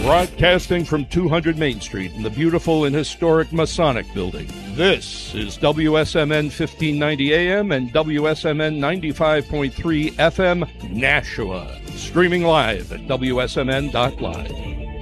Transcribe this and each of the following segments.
Broadcasting from 200 Main Street in the beautiful and historic Masonic Building. This is WSMN 1590 AM and WSMN 95.3 FM Nashua. Streaming live at WSMN.live.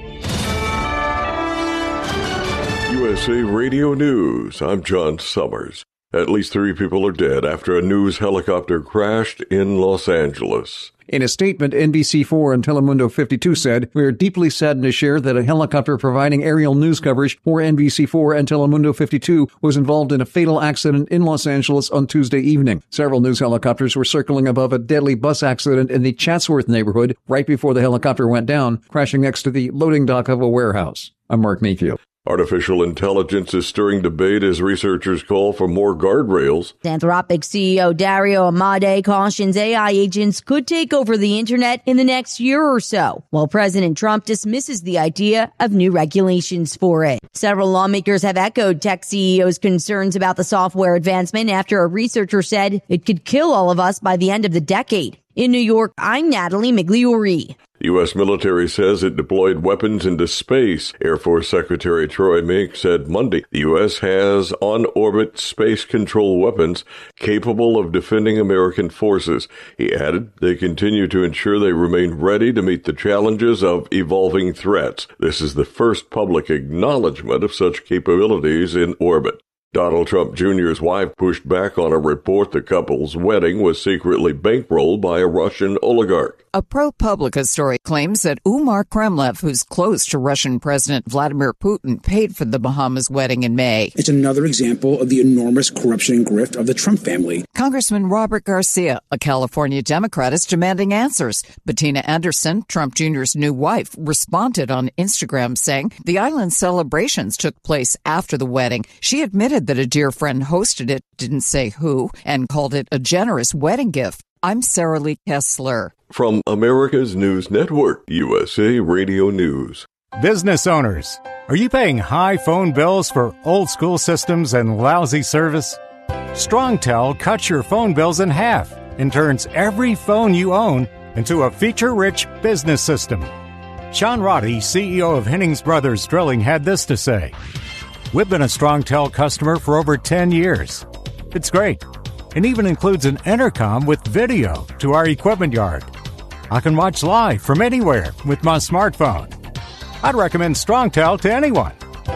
USA Radio News. I'm John Summers. At least 3 people are dead after a news helicopter crashed in Los Angeles. In a statement, NBC4 and Telemundo 52 said, "We are deeply saddened to share that a helicopter providing aerial news coverage for NBC4 and Telemundo 52 was involved in a fatal accident in Los Angeles on Tuesday evening. Several news helicopters were circling above a deadly bus accident in the Chatsworth neighborhood right before the helicopter went down, crashing next to the loading dock of a warehouse." I'm Mark Mayfield. Artificial intelligence is stirring debate as researchers call for more guardrails. Anthropic CEO Dario Amodei cautions AI agents could take over the internet in the next year or so, while President Trump dismisses the idea of new regulations for it. Several lawmakers have echoed tech CEOs' concerns about the software advancement after a researcher said it could kill all of us by the end of the decade. In New York, I'm Natalie Migliori. The U.S. military says it deployed weapons into space. Air Force Secretary Troy Mink said Monday the U.S. has on-orbit space control weapons capable of defending American forces. He added they continue to ensure they remain ready to meet the challenges of evolving threats. This is the first public acknowledgement of such capabilities in orbit. Donald Trump Jr.'s wife pushed back on a report the couple's wedding was secretly bankrolled by a Russian oligarch. A ProPublica story claims that Umar Kremlev, who's close to Russian President Vladimir Putin, paid for the Bahamas wedding in May. It's another example of the enormous corruption and grift of the Trump family. Congressman Robert Garcia, a California Democrat, is demanding answers. Bettina Anderson, Trump Jr.'s new wife, responded on Instagram saying the island's celebrations took place after the wedding. She admitted that a dear friend hosted it, didn't say who, and called it a generous wedding gift. I'm Sarah Lee Kessler. From America's News Network, USA Radio News. Business owners, are you paying high phone bills for old school systems and lousy service? StrongTel cuts your phone bills in half and turns every phone you own into a feature-rich business system. Sean Roddy, CEO of Hennings Brothers Drilling, had this to say. We've been a StrongTel customer for over 10 years. It's great. It even includes an intercom with video to our equipment yard. I can watch live from anywhere with my smartphone. I'd recommend StrongTel to anyone.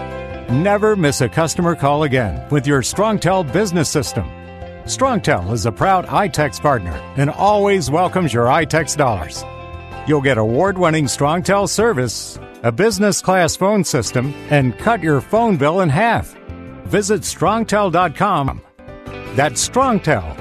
Never miss a customer call again with your StrongTel business system. StrongTel is a proud iTex partner and always welcomes your iTex dollars. You'll get award-winning StrongTel service, a business-class phone system, and cut your phone bill in half. Visit StrongTel.com. That's StrongTel,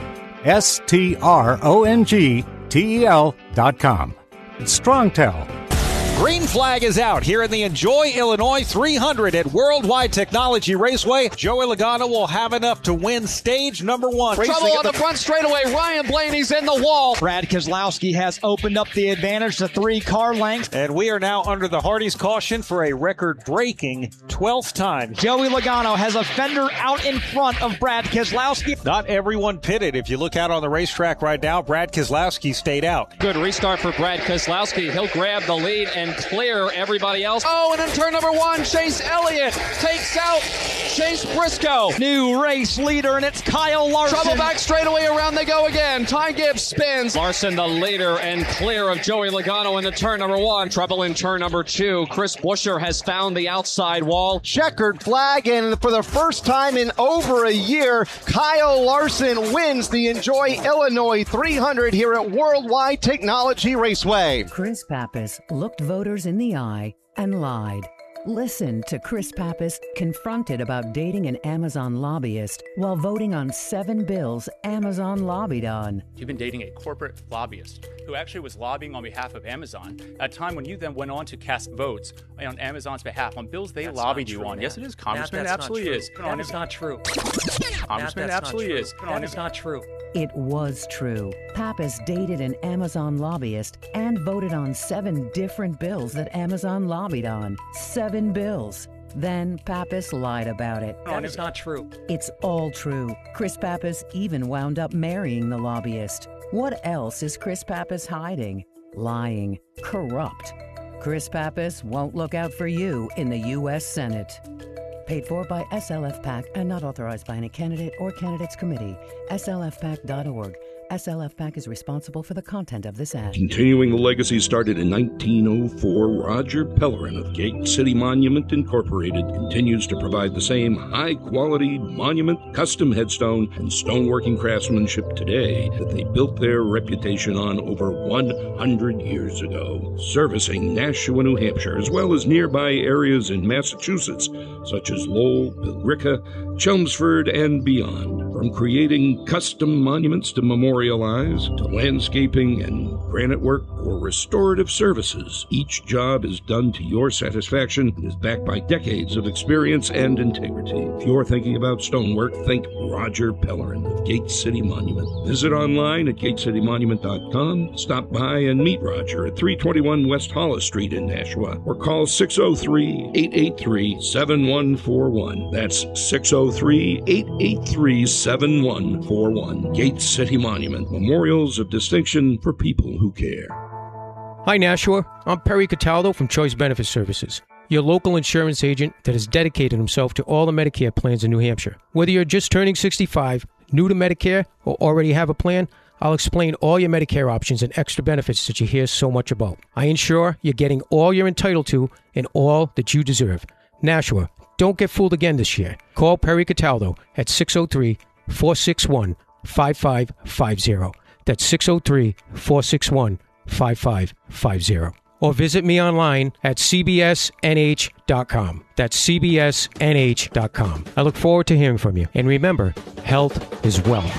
StrongTel.com. It's StrongTel. Green flag is out here in the Enjoy Illinois 300 at Worldwide Technology Raceway. Joey Logano will have enough to win stage number 1. Trouble on the front straightaway. Ryan Blaney's in the wall. Brad Keselowski has opened up the advantage to 3-car lengths. And we are now under the Hardy's caution for a record-breaking 12th time. Joey Logano has a fender out in front of Brad Keselowski. Not everyone pitted. If you look out on the racetrack right now, Brad Keselowski stayed out. Good restart for Brad Keselowski. He'll grab the lead and clear everybody else. Oh, and in turn number 1, Chase Elliott takes out Chase Briscoe. New race leader, and it's Kyle Larson. Trouble back straightaway, around they go again. Ty Gibbs spins. Larson the leader and clear of Joey Logano into turn number 1. Trouble in turn number 2. Chris Buescher has found the outside wall. Checkered flag, and for the first time in over a year, Kyle Larson wins the Enjoy Illinois 300 here at Worldwide Technology Raceway. Chris Pappas looked voters in the eye and lied. Listen to Chris Pappas confronted about dating an Amazon lobbyist while voting on 7 bills Amazon lobbied on. You've been dating a corporate lobbyist who actually was lobbying on behalf of Amazon at a time when you then went on to cast votes on Amazon's behalf on bills they lobbied you on. Yes, it is, Congressman. It absolutely is. That is not true. Congressman, it absolutely is. That is not true. It was true. Pappas dated an Amazon lobbyist and voted on 7 different bills that Amazon lobbied on. 7 bills. Then Pappas lied about it. That is not true. It's all true. Chris Pappas even wound up marrying the lobbyist. What else is Chris Pappas hiding? Lying. Corrupt. Chris Pappas won't look out for you in the U.S. Senate. Paid for by SLF PAC and not authorized by any candidate or candidates committee. SLFPAC.org. SLF PAC is responsible for the content of this ad. Continuing the legacy started in 1904, Roger Pellerin of Gate City Monument Incorporated continues to provide the same high-quality monument, custom headstone, and stoneworking craftsmanship today that they built their reputation on over 100 years ago, servicing Nashua, New Hampshire, as well as nearby areas in Massachusetts, such as Lowell, Billerica, Chelmsford, and beyond. From creating custom monuments to memorialize, to landscaping and granite work or restorative services, each job is done to your satisfaction and is backed by decades of experience and integrity. If you're thinking about stonework, think Roger Pellerin of Gate City Monument. Visit online at gatecitymonument.com, stop by and meet Roger at 321 West Hollis Street in Nashua, or call 603-883-7141. That's 603-883-7141. Gate City Monument, memorials of distinction for people who care. Hi Nashua, I'm Perry Cataldo from Choice Benefit Services, your local insurance agent that has dedicated himself to all the Medicare plans in New Hampshire. Whether you're just turning 65, new to Medicare, or already have a plan, I'll explain all your Medicare options and extra benefits that you hear so much about. I ensure you're getting all you're entitled to and all that you deserve. Nashua, don't get fooled again this year. Call Perry Cataldo at 603-461-5550. That's 603-461-5550. Or visit me online at cbsnh.com. That's cbsnh.com. I look forward to hearing from you. And remember, health is wealth.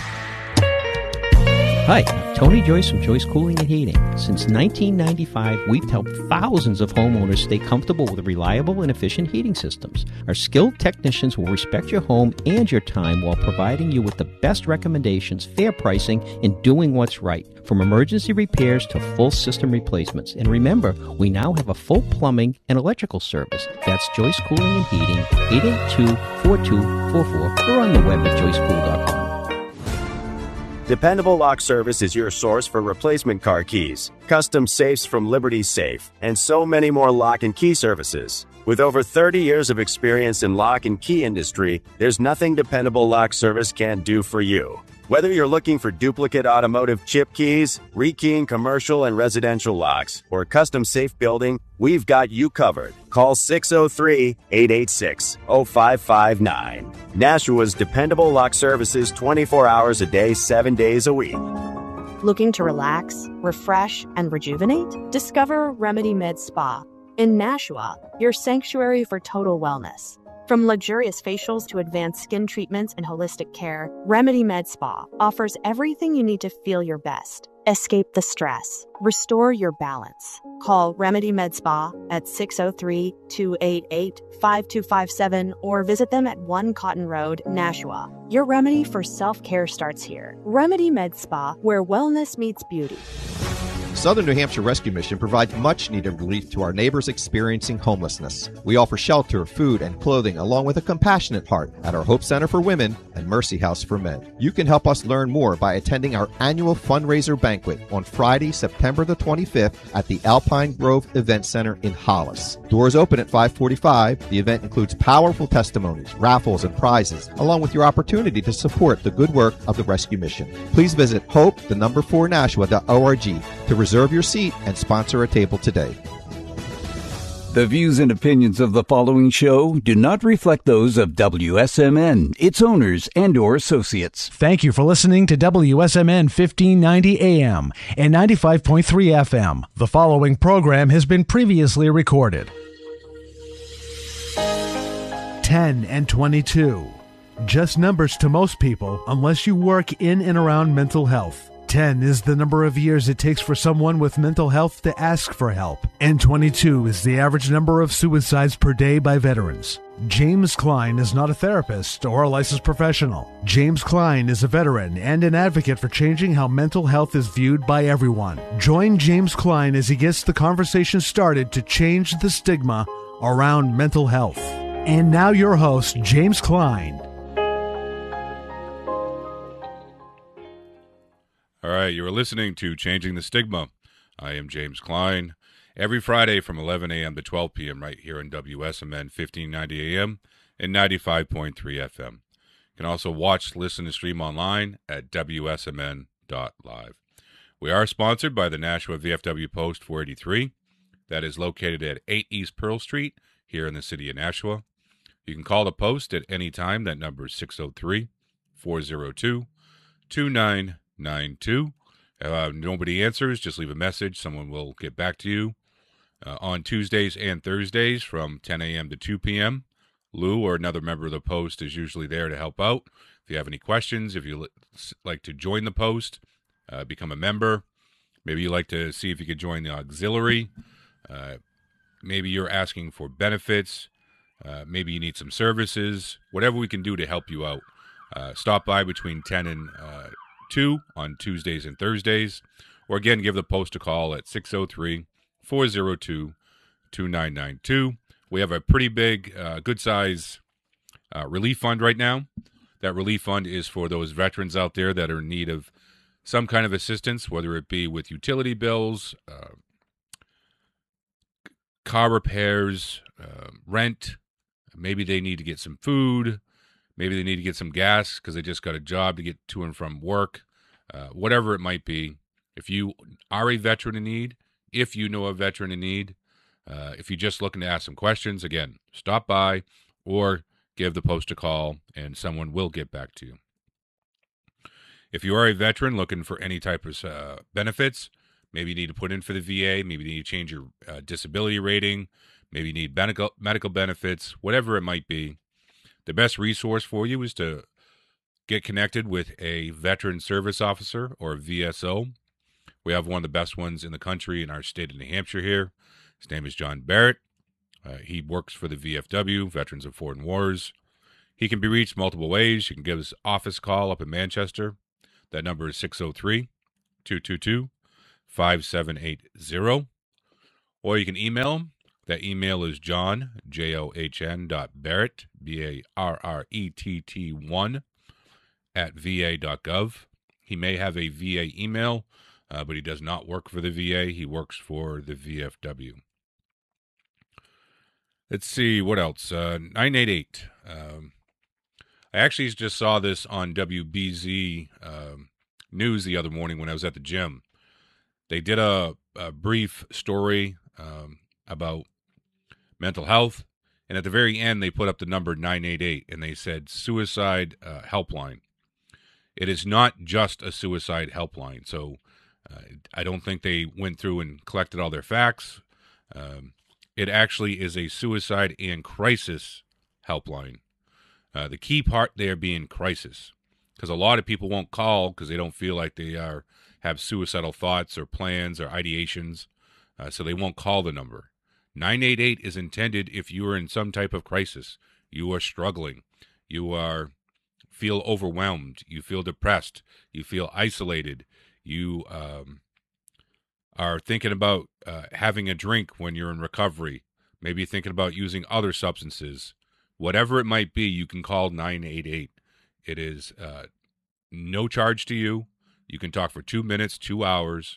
Hi, Tony Joyce from Joyce Cooling and Heating. Since 1995, we've helped thousands of homeowners stay comfortable with reliable and efficient heating systems. Our skilled technicians will respect your home and your time while providing you with the best recommendations, fair pricing, and doing what's right. From emergency repairs to full system replacements. And remember, we now have a full plumbing and electrical service. That's Joyce Cooling and Heating, 882-4244, or on the web at joycecool.com. Dependable Lock Service is your source for replacement car keys, custom safes from Liberty Safe, and so many more lock and key services. With over 30 years of experience in lock and key industry, there's nothing Dependable Lock Service can't do for you. Whether you're looking for duplicate automotive chip keys, rekeying commercial and residential locks, or custom safe building, we've got you covered. Call 603-886-0559. Nashua's Dependable Lock Services 24 hours a day, 7 days a week. Looking to relax, refresh, and rejuvenate? Discover Remedy Med Spa. In Nashua, your sanctuary for total wellness. From luxurious facials to advanced skin treatments and holistic care, Remedy Med Spa offers everything you need to feel your best. Escape the stress. Restore your balance. Call Remedy Med Spa at 603-288-5257 or visit them at 1 Cotton Road, Nashua. Your remedy for self-care starts here. Remedy Med Spa, where wellness meets beauty. Southern New Hampshire Rescue Mission provides much-needed relief to our neighbors experiencing homelessness. We offer shelter, food, and clothing, along with a compassionate heart at our Hope Center for Women and Mercy House for Men. You can help us learn more by attending our annual fundraiser banquet on Friday, September the 25th at the Alpine Grove Event Center in Hollis. Doors open at 5:45. The event includes powerful testimonies, raffles, and prizes, along with your opportunity to support the good work of the Rescue Mission. Please visit hope4nashua.org to reserve your seat and sponsor a table today. The views and opinions of the following show do not reflect those of WSMN, its owners, and/or associates. Thank you for listening to WSMN 1590 AM and 95.3 FM. The following program has been previously recorded. 10 and 22. Just numbers to most people unless you work in and around mental health. 10 is the number of years it takes for someone with mental health to ask for help, and 22 is the average number of suicides per day by veterans. James Klein is not a therapist or a licensed professional. James Klein is a veteran and an advocate for changing how mental health is viewed by everyone. Join James Klein as he gets the conversation started to change the stigma around mental health. And now your host, James Klein. All right, you are listening to Changing the Stigma. I am James Klein, every Friday from 11 a.m. to 12 p.m. right here on WSMN 1590 AM and 95.3 FM. You can also watch, listen, and stream online at WSMN.live. We are sponsored by the Nashua VFW Post 483. That is located at 8 East Pearl Street here in the city of Nashua. You can call the Post at any time. That number is 603-402-2992. Nobody answers, just leave a message. Someone will get back to you. On Tuesdays and Thursdays from 10 a.m. to 2 p.m., Lou or another member of the Post is usually there to help out. If you have any questions, if you like to join the Post, become a member. Maybe you like to see if you could join the auxiliary. Maybe you're asking for benefits. Maybe you need some services. Whatever we can do to help you out. Stop by between 10 and 2 on Tuesdays and Thursdays. Or again, give the Post a call at 603-402-2992. We have a pretty big, good-size relief fund right now. That relief fund is for those veterans out there that are in need of some kind of assistance, whether it be with utility bills, car repairs, rent. Maybe they need to get some food. Maybe they need to get some gas because they just got a job to get to and from work. Whatever it might be. If you are a veteran in need, if you know a veteran in need, if you're just looking to ask some questions, again, stop by or give the Post a call and someone will get back to you. If you are a veteran looking for any type of benefits, maybe you need to put in for the VA, maybe you need to change your disability rating, maybe you need medical benefits, whatever it might be, the best resource for you is to get connected with a veteran service officer or VSO. We have one of the best ones in the country in our state of New Hampshire here. His name is John Barrett. He works for the VFW, Veterans of Foreign Wars. He can be reached multiple ways. You can give his office call up in Manchester. That number is 603-222-5780. Or you can email him. That email is John, JOHN.Barrett, BARRETT1 at VA.gov. He may have a VA email, but he does not work for the VA. He works for the VFW. Let's see, what else? 988. I actually just saw this on WBZ News the other morning when I was at the gym. They did a brief story about mental health, and at the very end they put up the number 988, and they said suicide helpline. It is not just a suicide helpline, so I don't think they went through and collected all their facts. It actually is a suicide and crisis helpline. The key part there being crisis, because a lot of people won't call because they don't feel like they have suicidal thoughts or plans or ideations, so they won't call the number. 988 is intended if you are in some type of crisis, you are struggling, you feel overwhelmed, you feel depressed, you feel isolated, you are thinking about having a drink when you're in recovery, maybe thinking about using other substances. Whatever it might be, you can call 988. It is no charge to you. You can talk for 2 minutes, 2 hours.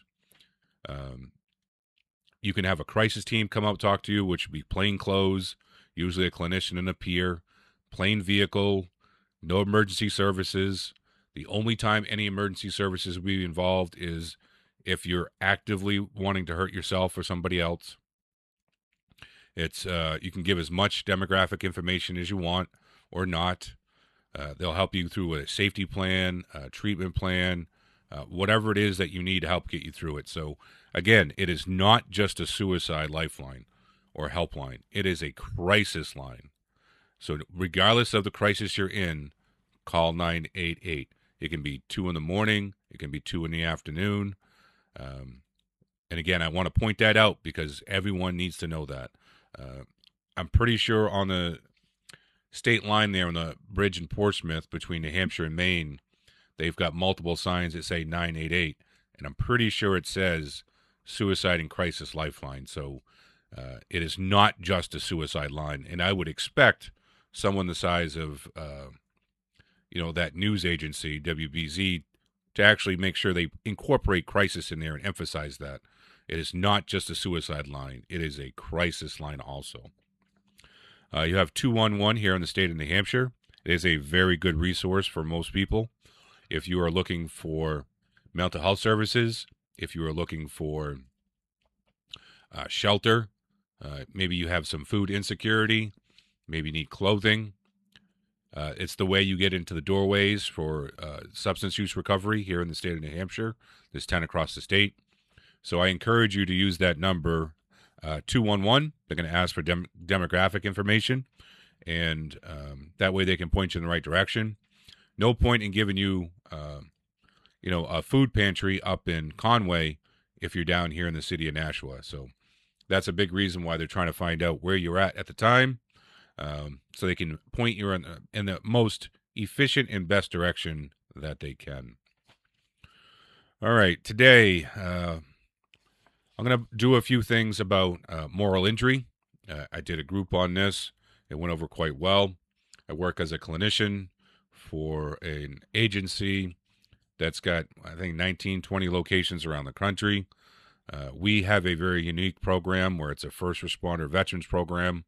You can have a crisis team come up talk to you, which would be plain clothes, usually a clinician and a peer, plain vehicle, no emergency services. The only time any emergency services will be involved is if you're actively wanting to hurt yourself or somebody else. It's you can give as much demographic information as you want or not. They'll help you through a safety plan, a treatment plan, whatever it is that you need to help get you through it. So, again, it is not just a suicide lifeline or helpline. It is a crisis line. So regardless of the crisis you're in, call 988. It can be 2 in the morning. It can be 2 in the afternoon. And, again, I want to point that out because everyone needs to know that. I'm pretty sure on the state line there on the bridge in Portsmouth between New Hampshire and Maine, they've got multiple signs that say 988, and I'm pretty sure it says Suicide and Crisis Lifeline. So it is not just a suicide line, and I would expect someone the size of that news agency, WBZ, to actually make sure they incorporate crisis in there and emphasize that. It is not just a suicide line. It is a crisis line also. You have 211 here in the state of New Hampshire. It is a very good resource for most people. If you are looking for mental health services, if you are looking for shelter, maybe you have some food insecurity, maybe you need clothing. It's the way you get into the doorways for substance use recovery here in the state of New Hampshire. There's 10 across the state. So I encourage you to use that number, 211. They're going to ask for demographic information, and that way they can point you in the right direction. No point in giving you, a food pantry up in Conway if you're down here in the city of Nashua. So that's a big reason why they're trying to find out where you're at the time, so they can point you in the most efficient and best direction that they can. All right, today I'm going to do a few things about moral injury. I did a group on this. It went over quite well. I work as a clinician for an agency that's got, I think, 19, 20 locations around the country. We have a very unique program where it's a first responder veterans program.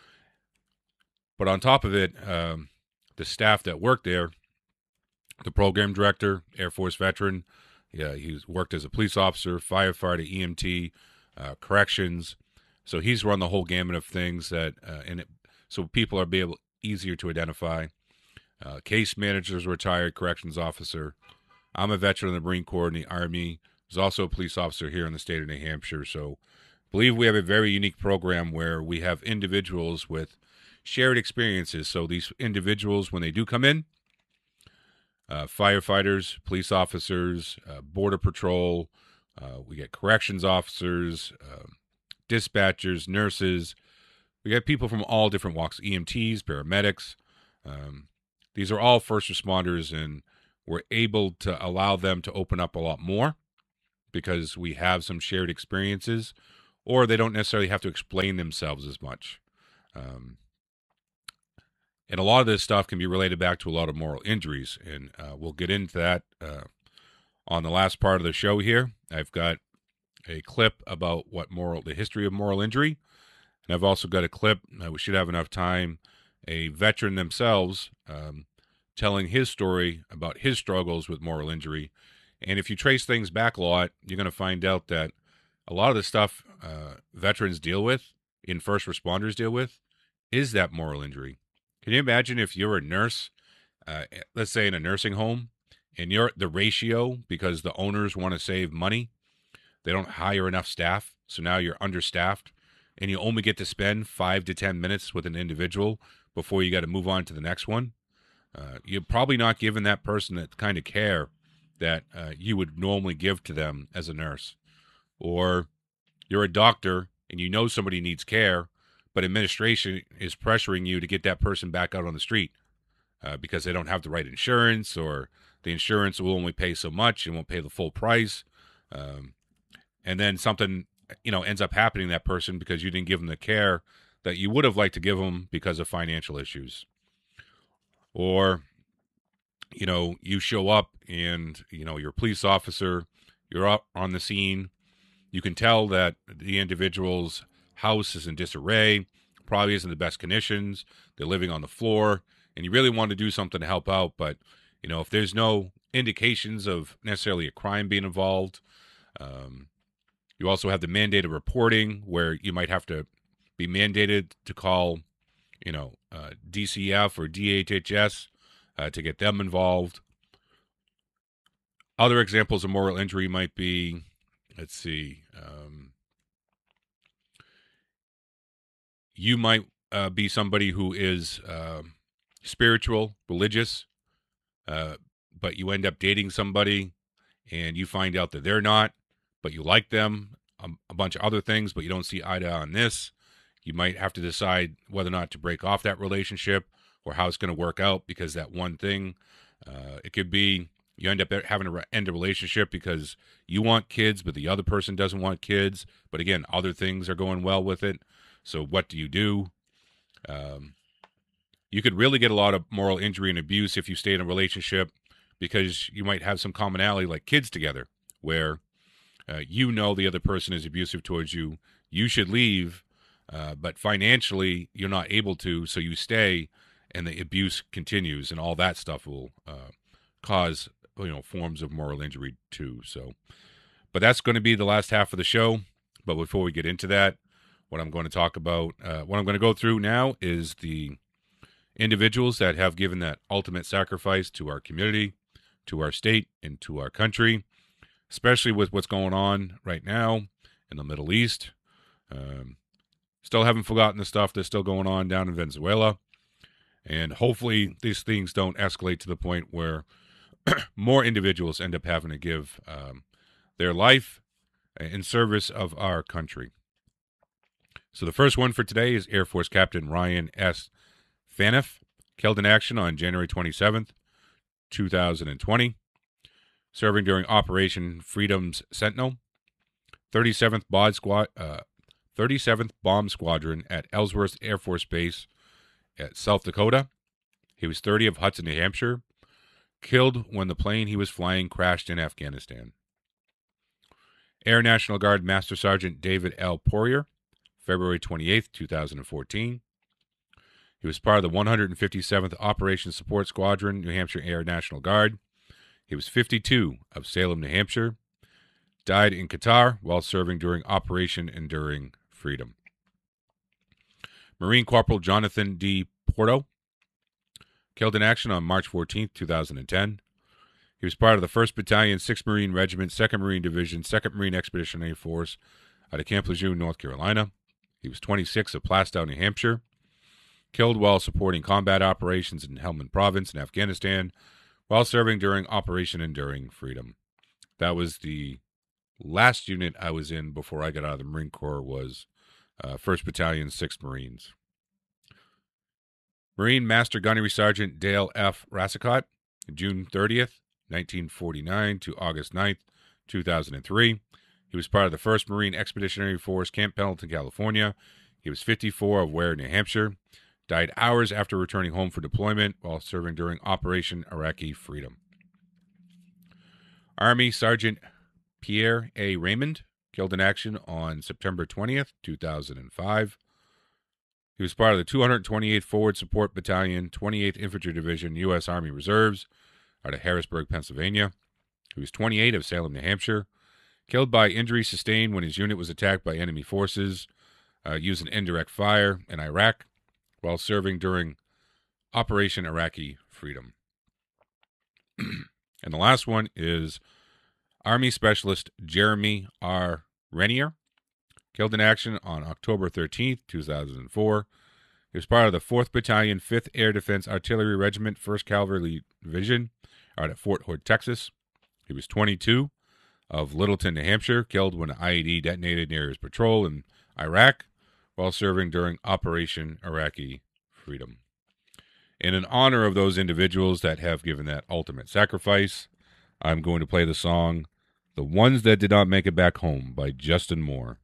But on top of it, the staff that work there, the program director, Air Force veteran, he's worked as a police officer, firefighter, EMT, corrections. So he's run the whole gamut of things so people are easier to identify. Case manager's retired corrections officer. I'm a veteran of the Marine Corps and the Army. I was also a police officer here in the state of New Hampshire. So I believe we have a very unique program where we have individuals with shared experiences. So these individuals, when they do come in, firefighters, police officers, border patrol, we get corrections officers, dispatchers, nurses. We get people from all different walks, EMTs, paramedics. These are all first responders, and we're able to allow them to open up a lot more because we have some shared experiences, or they don't necessarily have to explain themselves as much. And a lot of this stuff can be related back to a lot of moral injuries, and we'll get into that on the last part of the show here. I've got a clip about the history of moral injury, and I've also got a clip, we should have enough time, a veteran themselves telling his story about his struggles with moral injury. And if you trace things back a lot, you're going to find out that a lot of the stuff veterans deal with, and first responders deal with, is that moral injury. Can you imagine if you're a nurse, let's say in a nursing home, and you're the ratio because the owners want to save money, they don't hire enough staff, so now you're understaffed, and you only get to spend 5 to 10 minutes with an individual before you got to move on to the next one. You're probably not giving that person that kind of care that you would normally give to them as a nurse. Or you're a doctor and you know somebody needs care, but administration is pressuring you to get that person back out on the street because they don't have the right insurance, or the insurance will only pay so much and won't pay the full price. And then something, ends up happening to that person because you didn't give them the care that you would have liked to give them because of financial issues. Or, you show up and, you're a police officer, you're up on the scene. You can tell that the individual's house is in disarray, probably isn't the best conditions. They're living on the floor, and you really want to do something to help out. But, if there's no indications of necessarily a crime being involved, you also have the mandated reporting where you might have to be mandated to call, DCF or DHHS to get them involved. Other examples of moral injury might be, you might be somebody who is spiritual, religious, but you end up dating somebody and you find out that they're not, but you like them, a bunch of other things, but you don't see eye to eye on this. You might have to decide whether or not to break off that relationship or how it's going to work out because that one thing, it could be you end up having to end a relationship because you want kids, but the other person doesn't want kids. But again, other things are going well with it. So what do? You could really get a lot of moral injury and abuse if you stay in a relationship because you might have some commonality like kids together where you know the other person is abusive towards you, you should leave, but financially you're not able to, so you stay, and the abuse continues, and all that stuff will cause forms of moral injury too. So, but that's going to be the last half of the show. But before we get into that, what I'm going to talk about, what I'm going to go through now is the individuals that have given that ultimate sacrifice to our community, to our state, and to our country, especially with what's going on right now in the Middle East. Still haven't forgotten the stuff that's still going on down in Venezuela. And hopefully these things don't escalate to the point where more individuals end up having to give their life in service of our country. So the first one for today is Air Force Captain Ryan S. Phaneuf, killed in action on January 27th, 2020, serving during Operation Freedom's Sentinel, 37th Bomb Squadron at Ellsworth Air Force Base at South Dakota. He was 30 of Hudson, New Hampshire, killed when the plane he was flying crashed in Afghanistan. Air National Guard Master Sergeant David L. Poirier, February 28th, 2014. He was part of the 157th Operation Support Squadron, New Hampshire Air National Guard. He was 52 of Salem, New Hampshire. Died in Qatar while serving during Operation Enduring Freedom. Marine Corporal Jonathan D. Porto, killed in action on March 14th, 2010. He was part of the 1st Battalion, 6th Marine Regiment, 2nd Marine Division, 2nd Marine Expeditionary Force out of Camp Lejeune, North Carolina. He was 26 of Plastow, New Hampshire. Killed while supporting combat operations in Helmand Province in Afghanistan while serving during Operation Enduring Freedom. That was the last unit I was in before I got out of the Marine Corps, was 1st Battalion, 6th Marines. Marine Master Gunnery Sergeant Dale F. Rassicott, June 30th, 1949 to August 9th, 2003. He was part of the 1st Marine Expeditionary Force, Camp Pendleton, California. He was 54 of Ware, New Hampshire. Died hours after returning home for deployment while serving during Operation Iraqi Freedom. Army Sergeant Pierre A. Raymond, killed in action on September 20th, 2005. He was part of the 228th Forward Support Battalion, 28th Infantry Division, U.S. Army Reserves, out of Harrisburg, Pennsylvania. He was 28 of Salem, New Hampshire. Killed by injury sustained when his unit was attacked by enemy forces using indirect fire in Iraq while serving during Operation Iraqi Freedom. And the last one is Army Specialist Jeremy R. Renier, killed in action on October 13th, 2004. He was part of the 4th Battalion, 5th Air Defense Artillery Regiment, 1st Cavalry Division, out at Fort Hood, Texas. He was 22 of Littleton, New Hampshire, killed when an IED detonated near his patrol in Iraq while serving during Operation Iraqi Freedom. And in honor of those individuals that have given that ultimate sacrifice, I'm going to play the song The Ones That Did Not Make It Back Home by Justin Moore.